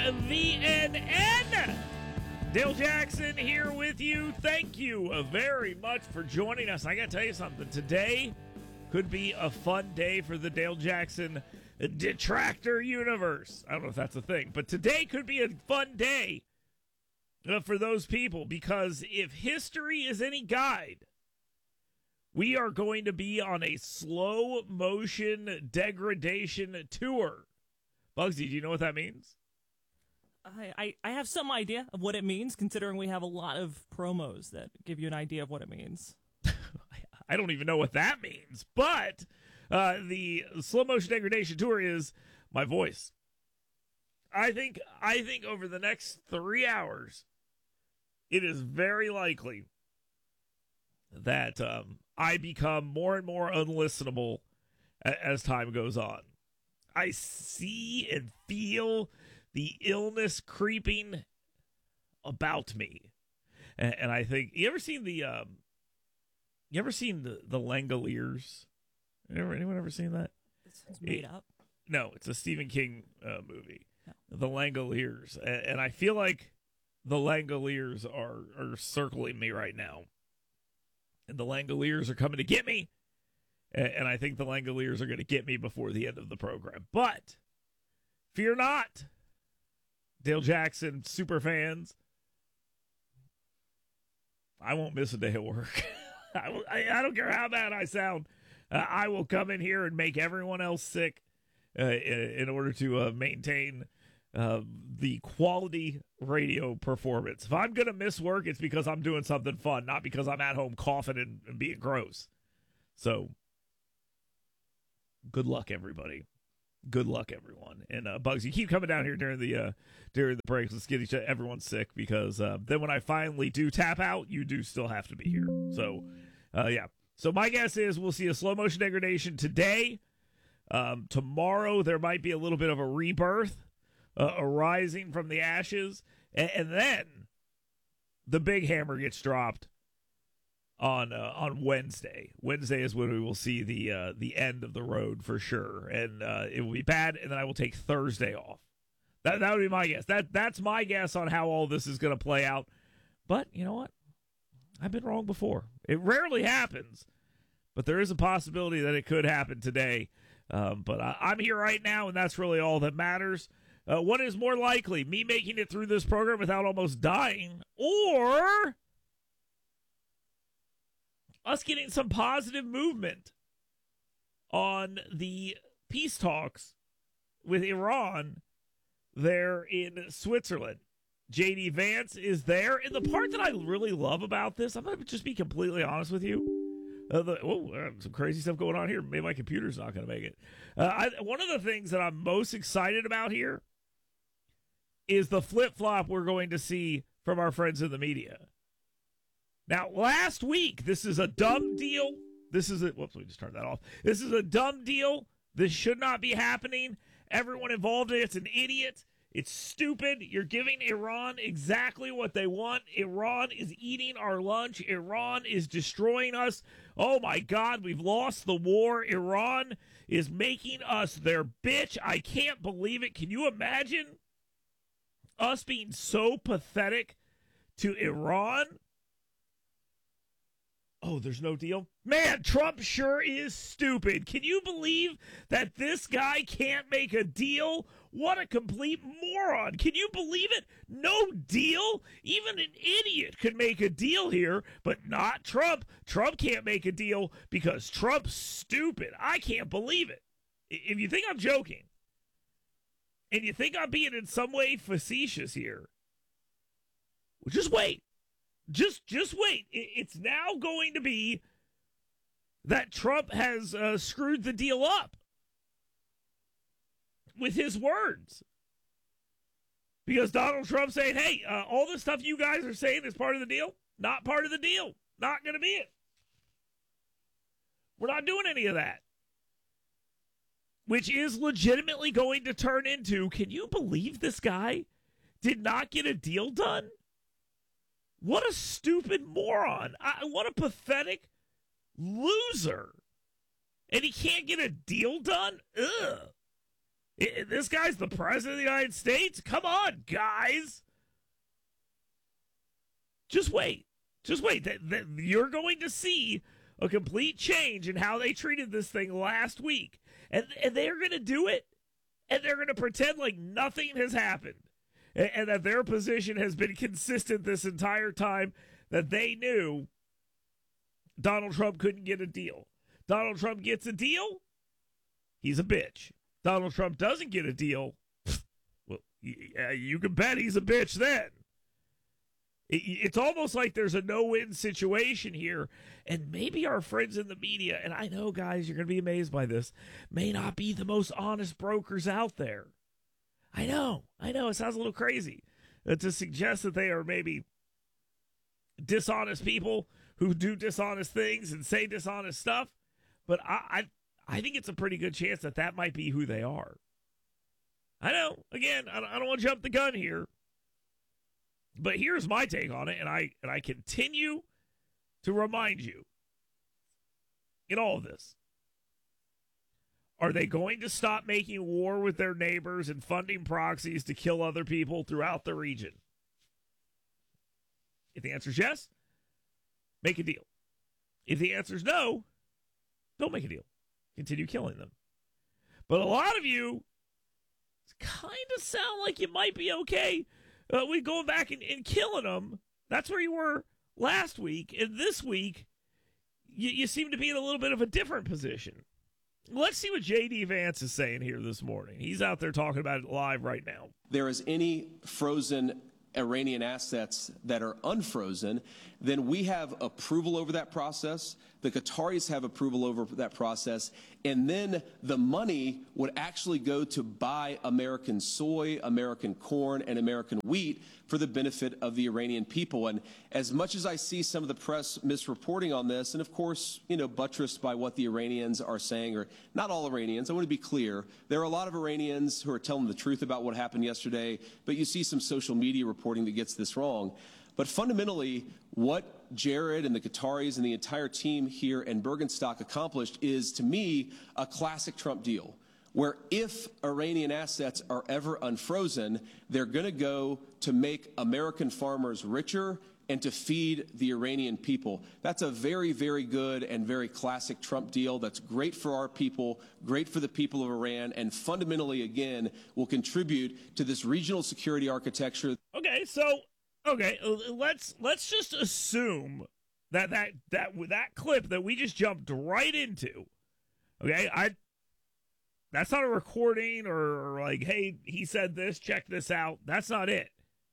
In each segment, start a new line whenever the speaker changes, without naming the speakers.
WVNN. Dale Jackson here with you. Thank you very much for joining us. I got to tell you something. Today could be a fun day for the Dale Jackson detractor universe. I don't know if that's a thing, but today could be a fun day for those people, because if history is any guide, we are going to be on a slow motion degradation tour. Bugsy, do you know what that means?
I have some idea of what it means, considering we have a lot of promos that give you an idea of what it means.
I don't even know what that means, but the slow motion degradation tour is my voice. I think over the next 3 hours, it is very likely that I become more and more unlistenable as time goes on. I see and feel the illness creeping about me, and I think you ever seen the Langoliers? Anyone ever seen that?
It's made up.
No, it's a Stephen King movie.
No.
The Langoliers, and I feel like the Langoliers are circling me right now, and the Langoliers are coming to get me, and I think the Langoliers are going to get me before the end of the program. But fear not, Dale Jackson super fans. I won't miss a day of work. I don't care how bad I sound. I will come in here and make everyone else sick in order to maintain the quality radio performance. If I'm going to miss work, it's because I'm doing something fun, not because I'm at home coughing and being gross. So, good luck, everybody. Good luck, everyone. And Bugs, you keep coming down here during the breaks. Let's get everyone sick, because then when I finally do tap out, you do still have to be here. So, yeah. So my guess is we'll see a slow motion degradation today. Tomorrow there might be a little bit of a rebirth, arising from the ashes, and then the big hammer gets dropped on Wednesday. Wednesday is when we will see the end of the road for sure, and it will be bad. And then I will take Thursday off. That would be my guess. That's my guess on how all this is going to play out. But you know what? I've been wrong before. It rarely happens, but there is a possibility that it could happen today. But I'm here right now, and that's really all that matters. What is more likely, me making it through this program without almost dying, or us getting some positive movement on the peace talks with Iran there in Switzerland? J.D. Vance is there. And the part that I really love about this, I'm going to just be completely honest with you. Some crazy stuff going on here. Maybe my computer's not going to make it. One of the things that I'm most excited about here is the flip-flop we're going to see from our friends in the media. Now, last week, this is a dumb deal. Let me just turn that off. This is a dumb deal. This should not be happening. Everyone involved in it's an idiot. It's stupid. You're giving Iran exactly what they want. Iran is eating our lunch. Iran is destroying us. Oh, my God, we've lost the war. Iran is making us their bitch. I can't believe it. Can you imagine us being so pathetic to Iran? Oh, there's no deal? Man, Trump sure is stupid. Can you believe that this guy can't make a deal? What a complete moron. Can you believe it? No deal? Even an idiot could make a deal here, but not Trump. Trump can't make a deal because Trump's stupid. I can't believe it. If you think I'm joking, and you think I'm being in some way facetious here, well, just wait. Just wait. It's now going to be that Trump has screwed the deal up with his words. Because Donald Trump saying, hey, all the stuff you guys are saying is part of the deal. Not part of the deal. Not going to be it. We're not doing any of that. Which is legitimately going to turn into, can you believe this guy did not get a deal done? What a stupid moron. What a pathetic loser. And he can't get a deal done? Ugh. This guy's the president of the United States? Come on, guys. Just wait. Just wait. You're going to see a complete change in how they treated this thing last week. And they're going to do it, and they're going to pretend like nothing has happened, and that their position has been consistent this entire time, that they knew Donald Trump couldn't get a deal. Donald Trump gets a deal, he's a bitch. Donald Trump doesn't get a deal, well, you can bet he's a bitch then. It's almost like there's a no-win situation here, and maybe our friends in the media, and I know, guys, you're going to be amazed by this, may not be the most honest brokers out there. I know, it sounds a little crazy to suggest that they are maybe dishonest people who do dishonest things and say dishonest stuff, but I think it's a pretty good chance that might be who they are. I know, again, I don't want to jump the gun here, but here's my take on it, and I continue to remind you in all of this. Are they going to stop making war with their neighbors and funding proxies to kill other people throughout the region? If the answer is yes, make a deal. If the answer is no, don't make a deal. Continue killing them. But a lot of you kind of sound like you might be okay with going back and killing them. That's where you were last week. And this week, you seem to be in a little bit of a different position. Let's see what J.D. Vance is saying here this morning. He's out there talking about it live right now.
There is any frozen Iranian assets that are unfrozen, then we have approval over that process. The Qataris have approval over that process. And then the money would actually go to buy American soy, American corn, and American wheat for the benefit of the Iranian people. And as much as I see some of the press misreporting on this, and of course, buttressed by what the Iranians are saying, or not all Iranians, I want to be clear. There are a lot of Iranians who are telling the truth about what happened yesterday, but you see some social media reporting that gets this wrong. But fundamentally, what Jared and the Qataris and the entire team here in Bergenstock accomplished is, to me, a classic Trump deal, where if Iranian assets are ever unfrozen, they're going to go to make American farmers richer and to feed the Iranian people. That's a very, very good and very classic Trump deal that's great for our people, great for the people of Iran, and fundamentally, again, will contribute to this regional security architecture.
Okay, let's just assume that clip that we just jumped right into. Okay, that's not a recording or like, hey, he said this, check this out. That's not it.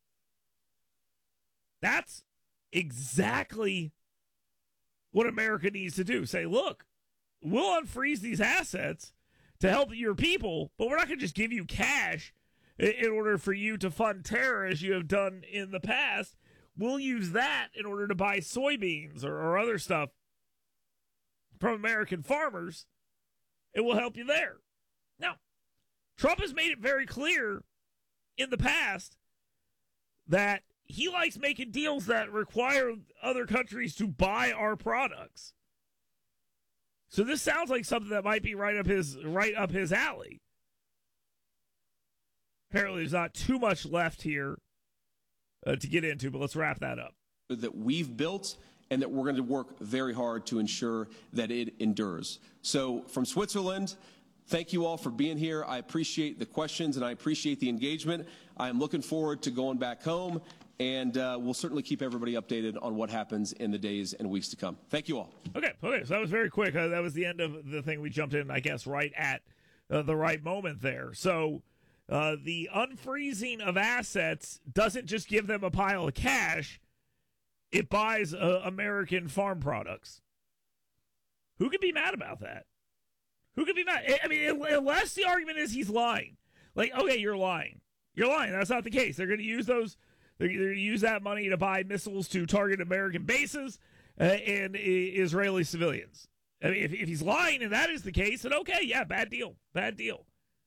That's exactly what America needs to do. Say, look, we'll unfreeze these assets to help your people, but we're not going to just give you cash in order for you to fund terror as you have done in the past. We'll use that in order to buy soybeans or other stuff from American farmers. It will help you there. Now, Trump has made it very clear in the past that he likes making deals that require other countries to buy our products. So this sounds like something that might be right up his alley. Apparently, there's not too much left here to get into, but let's wrap that up.
That we've built and that we're going to work very hard to ensure that it endures. So from Switzerland, thank you all for being here. I appreciate the questions and I appreciate the engagement. I'm looking forward to going back home, and we'll certainly keep everybody updated on what happens in the days and weeks to come. Thank you all.
Okay, so that was very quick. That was the end of the thing. We jumped in, I guess, right at the right moment there. So the unfreezing of assets doesn't just give them a pile of cash. It buys American farm products. Who could be mad about that? Who could be mad? I mean, unless the argument is he's lying. Like, okay, you're lying. You're lying. That's not the case. They're going to use those. They're going to use that money to buy missiles to target American bases and Israeli civilians. I mean, if he's lying and that is the case, then okay, yeah, bad deal. Bad deal.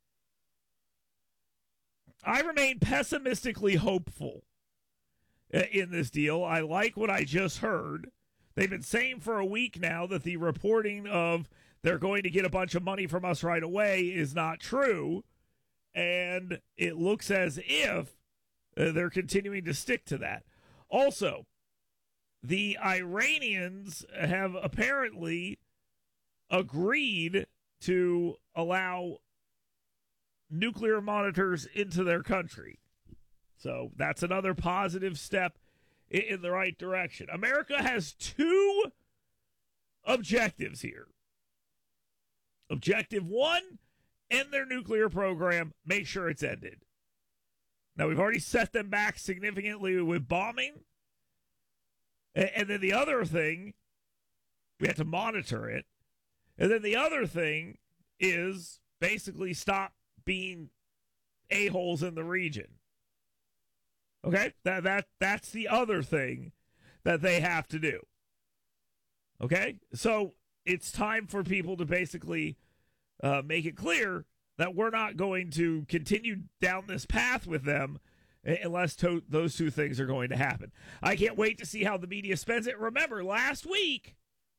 I remain pessimistically hopeful in this deal. I like what I just heard. They've been saying for a week now that the reporting of they're going to get a bunch of money from us right away is not true. and it looks as if they're continuing to stick to that. Also, the Iranians have apparently agreed to allow nuclear monitors into their country. So that's another positive step in the right direction. America has two objectives here. Objective one, end their nuclear program, make sure it's ended. Now, we've already set them back significantly with bombing. And then the other thing, we have to monitor it. And then the other thing is basically stop being a-holes in the region. Okay? That's the other thing that they have to do. Okay? So it's time for people to basically make it clear that we're not going to continue down this path with them unless those two things are going to happen. I can't wait to see how the media spends it. Remember, last week,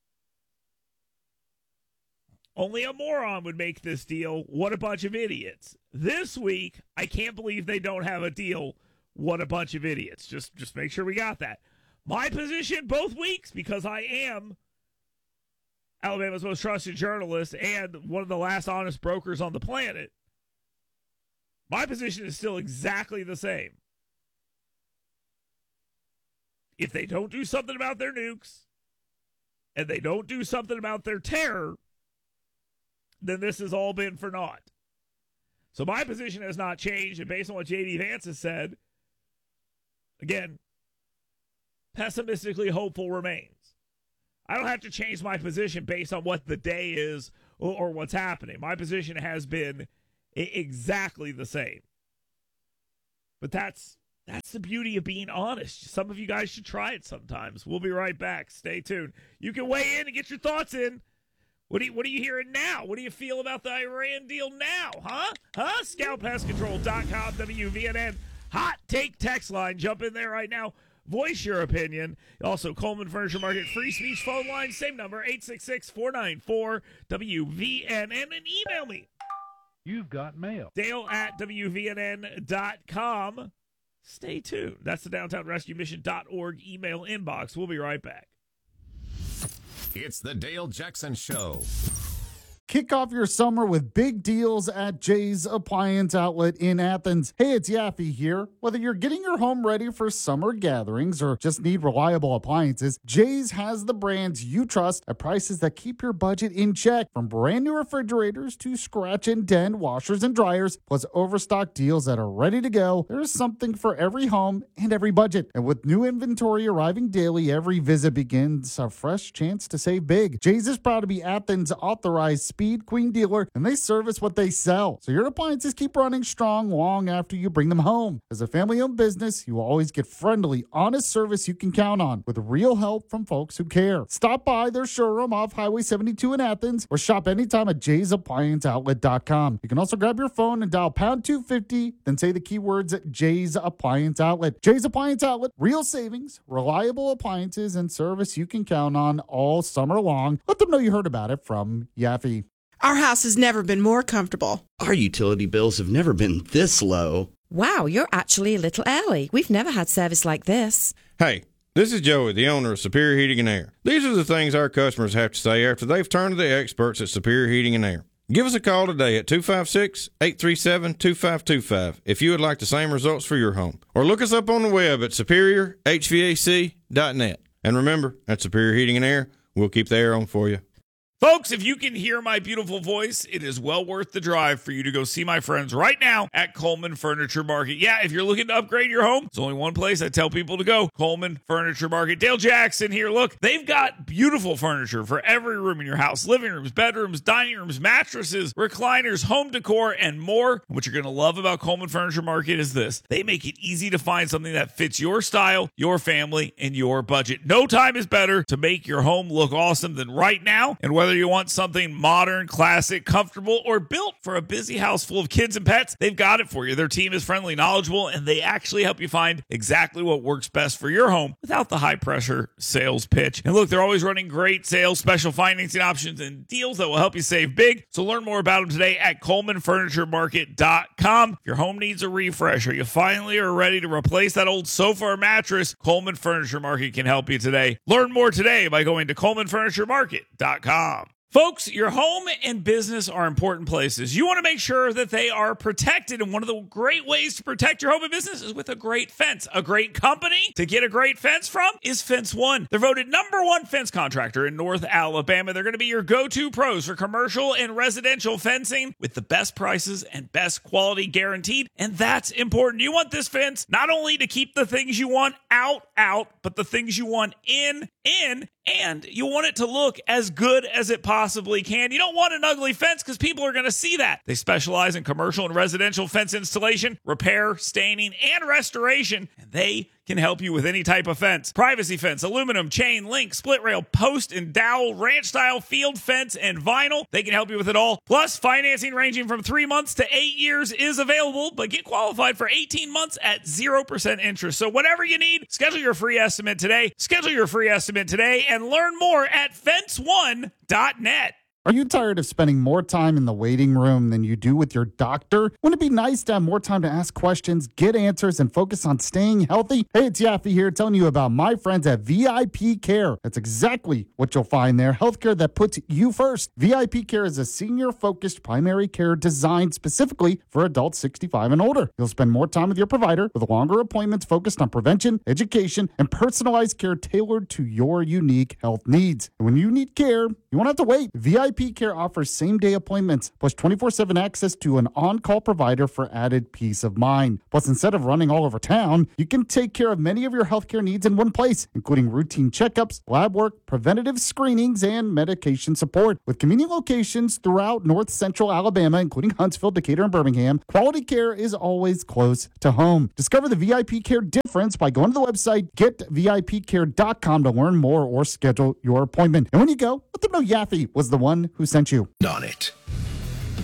only a moron would make this deal. What a bunch of idiots. This week, I can't believe they don't have a deal. What a bunch of idiots. Just make sure we got that. My position both weeks, because I am Alabama's most trusted journalist and one of the last honest brokers on the planet, my position is still exactly the same. If they don't do something about their nukes and they don't do something about their terror, then this has all been for naught. So my position has not changed, and based on what J.D. Vance has said, again, pessimistically hopeful remains. I don't have to change my position based on what the day is or what's happening. My position has been exactly the same. But that's the beauty of being honest. Some of you guys should try it sometimes. We'll be right back. Stay tuned. You can weigh in and get your thoughts in. What are you hearing now? What do you feel about the Iran deal now? Huh? ScoutPestControl.com, WVNN. Hot take text line. Jump in there right now. Voice your opinion. Also, Coleman Furniture Market free speech phone line. Same number, 866-494-WVNN. And email me.
You've got mail.
Dale at WVNN.com. Stay tuned. That's the DowntownRescueMission.org email inbox. We'll be right back.
It's the Dale Jackson Show.
Kick off your summer with big deals at Jay's Appliance Outlet in Athens. Hey, it's Yaffe here. Whether you're getting your home ready for summer gatherings or just need reliable appliances, Jay's has the brands you trust at prices that keep your budget in check. From brand new refrigerators to scratch and dent washers and dryers, plus overstock deals that are ready to go, there's something for every home and every budget. And with new inventory arriving daily, every visit begins a fresh chance to save big. Jay's is proud to be Athens' authorized Speed Queen dealer, and they service what they sell. So your appliances keep running strong long after you bring them home. As a family-owned business, you will always get friendly, honest service you can count on with real help from folks who care. Stop by their showroom off Highway 72 in Athens or shop anytime at jaysapplianceoutlet.com. You can also grab your phone and dial pound 250, then say the keywords Jay's Appliance Outlet. Jay's Appliance Outlet, real savings, reliable appliances, and service you can count on all summer long. Let them know you heard about it from Yaffe.
Our house has never been more comfortable.
Our utility bills have never been this low.
Wow, you're actually a little early. We've never had service like this.
Hey, this is Joey, the owner of Superior Heating and Air. These are the things our customers have to say after they've turned to the experts at Superior Heating and Air. Give us a call today at 256-837-2525 if you would like the same results for your home. Or look us up on the web at superiorhvac.net. And remember, at Superior Heating and Air, we'll keep the air on for you.
Folks, if you can hear my beautiful voice, it is well worth the drive for you to go see my friends right now at Coleman Furniture Market. Yeah, if you're looking to upgrade your home, there's only one place I tell people to go, Coleman Furniture Market. Dale Jackson here. Look, they've got beautiful furniture for every room in your house. Living rooms, bedrooms, dining rooms, mattresses, recliners, home decor, and more. And what you're going to love about Coleman Furniture Market is this. They make it easy to find something that fits your style, your family, and your budget. No time is better to make your home look awesome than right now. And whether Whether you want something modern, classic, comfortable, or built for a busy house full of kids and pets, they've got it for you. Their team is friendly, knowledgeable, and they actually help you find exactly what works best for your home without the high-pressure sales pitch. And look, they're always running great sales, special financing options, and deals that will help you save big. So learn more about them today at ColemanFurnitureMarket.com. If your home needs a refresh or you finally are ready to replace that old sofa or mattress, Coleman Furniture Market can help you today. Learn more today by going to ColemanFurnitureMarket.com. Folks, your home and business are important places. You want to make sure that they are protected, and one of the great ways to protect your home and business is with a great fence. A great company to get a great fence from is Fence One. They're voted #1 fence contractor in North Alabama. They're going to be your go-to pros for commercial and residential fencing with the best prices and best quality guaranteed, and that's important. You want this fence not only to keep the things you want out, but the things you want in, and you want it to look as good as it possibly can. You don't want an ugly fence because people are going to see that. They specialize in commercial and residential fence installation, repair, staining, and restoration, and they can help you with any type of fence. Privacy fence, aluminum, chain, link, split rail, post and dowel, ranch style, field fence, and vinyl. They can help you with it all. Plus, financing ranging from 3 months to 8 years is available, but get qualified for 18 months at 0% interest. So whatever you need, schedule your free estimate today. And learn more at fence1.net.
Are you tired of spending more time in the waiting room than you do with your doctor? Wouldn't it be nice to have more time to ask questions, get answers, and focus on staying healthy? Hey, it's Yaffe here telling you about my friends at VIP Care. That's exactly what you'll find there. Healthcare that puts you first. VIP Care is a senior-focused primary care designed specifically for adults 65 and older. You'll spend more time with your provider with longer appointments focused on prevention, education, and personalized care tailored to your unique health needs. And when you need care, you won't have to wait. VIP Care offers same-day appointments, plus 24/7 access to an on-call provider for added peace of mind. Plus, instead of running all over town, you can take care of many of your healthcare needs in one place, including routine checkups, lab work, preventative screenings, and medication support. With convenient locations throughout North Central Alabama, including Huntsville, Decatur, and Birmingham, quality care is always close to home. Discover the VIP Care difference by going to the website getvipcare.com to learn more or schedule your appointment. And when you go, let them know Yaffe was the one who sent you.
On it.